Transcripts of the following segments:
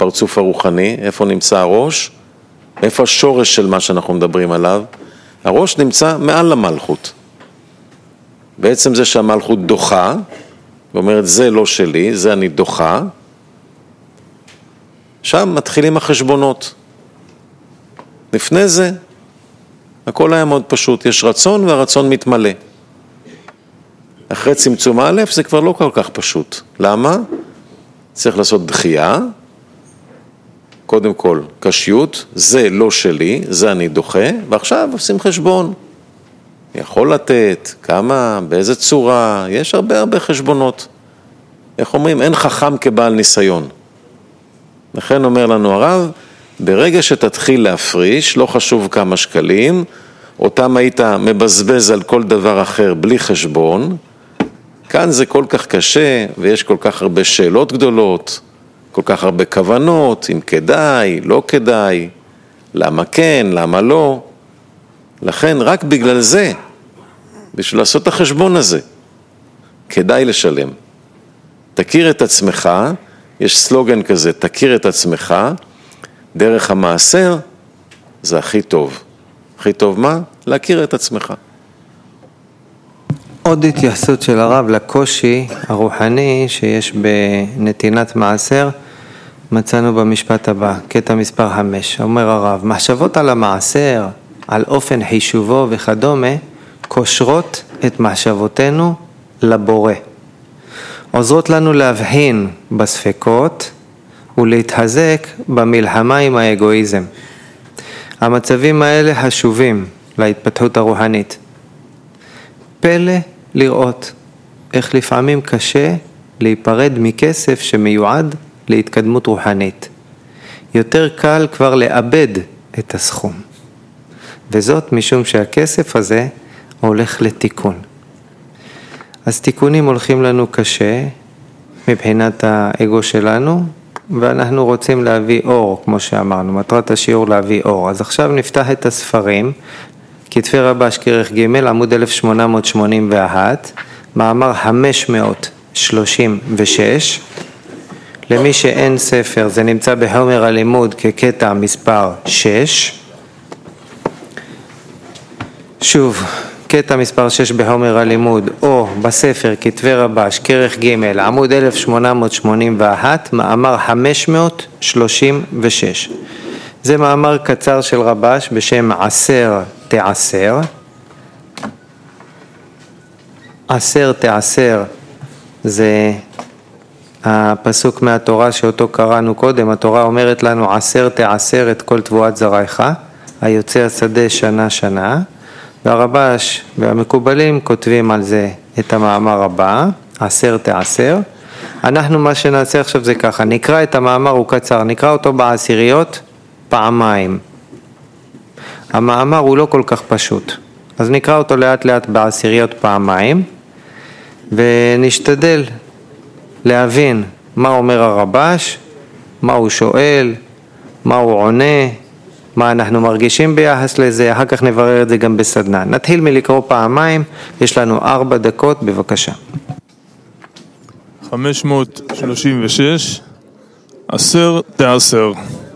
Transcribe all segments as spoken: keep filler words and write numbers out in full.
הפרצוף הרוחני, איפה נמצא הראש, איפה השורש של מה שאנחנו מדברים עליו. הראש נמצא מעל המלכות. בעצם זה שהמלכות דוחה, ואומרת זה לא שלי, זה אני דוחה, שם מתחילים החשבונות. לפני זה, הכל היה מאוד פשוט, יש רצון והרצון מתמלא. אחרי צמצום א' זה כבר לא כל כך פשוט. למה? צריך לעשות דחייה, קודם כל קשיות, זה לא שלי, זה אני דוחה, ועכשיו עושים חשבון. יכול לתת, כמה, באיזה צורה, יש הרבה הרבה חשבונות. איך אומרים? אין חכם כבעל ניסיון. לכן אומר לנו הרב, ברגע שתתחיל להפריש, לא חשוב כמה שקלים, אותם היית מבזבז על כל דבר אחר בלי חשבון, כאן זה כל כך קשה, ויש כל כך הרבה שאלות גדולות, כל כך הרבה כוונות, אם כדאי, לא כדאי, למה כן, למה לא. לכן רק בגלל זה, בשביל לעשות את החשבון הזה, כדאי לשלם. תכיר את עצמך, יש סלוגן כזה, תכיר את עצמך, דרך המעשר זה הכי טוב. הכי טוב מה? להכיר את עצמך. עוד התייחסות של הרב לקושי הרוחני שיש בנתינת מעשר, מצאנו במשפט הבא, קטע מספר חמש. אומר הרב, מחשבות על המעשר, על אופן חישובו וכדומה, קושרות את מחשבותינו לבורא. עוזרות לנו להבחין בספקות ולהתחזק במלחמה עם האגואיזם. המצבים האלה חשובים להתפתחות הרוחנית. פלא לראות איך לפעמים קשה להיפרד מכסף שמיועד להתקדמות רוחנית. יותר קל כבר לאבד את הסכום. וזאת משום שהכסף הזה הולך לתיקון. אז תיקונים הולכים לנו קשה מבחינת האגו שלנו, ואנחנו רוצים להביא אור, כמו שאמרנו, מטרת השיעור להביא אור. אז עכשיו נפתח את הספרים, כתבי רבש כרך ג' עמוד אלף שמונה מאות שמונים ואחת, מאמר חמש מאות שלושים ושש, למי שאין ספר זה נמצא בחומר הלימוד כקטע מספר שש, שוב, קטע מספר שש בחומר הלימוד, או בספר כתבי רבש כרך ג' עמוד אלף שמונה מאות שמונים ואחת, מאמר חמש מאות שלושים ושש. זה מאמר קצר של רבש בשם עשר תעשר. עשר תעשר זה הפסוק מהתורה שאותו קראנו קודם. התורה אומרת לנו עשר תעשר את כל תבואת זרעך, היוצא השדה שנה שנה. והרבש והמקובלים כותבים על זה את המאמר הבא, עשר תעשר. אנחנו מה שנעשה עכשיו זה ככה, נקרא את המאמר, הוא קצר, נקרא אותו בעשיריות פעמיים. המאמר הוא לא כל כך פשוט, אז נקרא אותו לאט לאט בעשיריות פעמיים, ונשתדל להבין מה אומר הרבש, מה הוא שואל, מה הוא עונה, מה אנחנו מרגישים ביחס לזה, אחר כך נברר את זה גם בסדנה. נתחיל מלקרוא פעמיים, יש לנו ארבע דקות, בבקשה. חמש מאות שלושים ושש, עשר תעשר.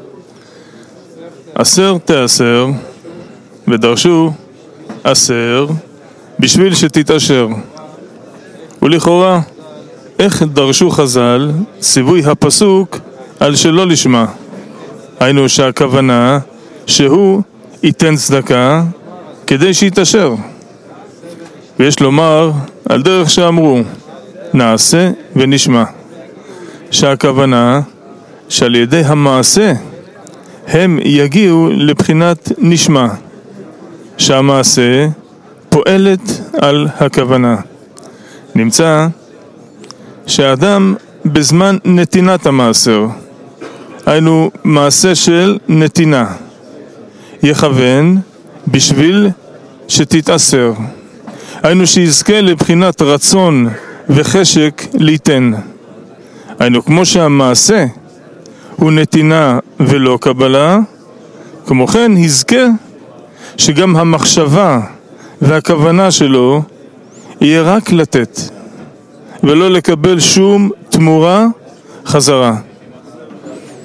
עשר תעשר, ודרשו עשר, בשביל שתתעשר. ולכאורה, איך דרשו חז"ל ציווי הפסוק על שלא לשמה? היינו שהכוונה שהוא ייתן צדקה כדי שיתעשר. ויש לומר על דרך שאמרו נעשה ונשמע, שהכוונה שעל ידי המעשה הם יגיעו לבחינת נשמע, שהמעשה פועלת על הכוונה. נמצא שהאדם בזמן נתינת המעשר, היינו מעשה של נתינה, יכוון בשביל שתתעשר, היינו שיזכה לבחינת רצון וחשק ליתן. היינו כמו שהמעשה הוא נתינה ולא קבלה, כמו כן יזכה שגם המחשבה והכוונה שלו יהיה רק לתת ולא לקבל שום תמורה חזרה.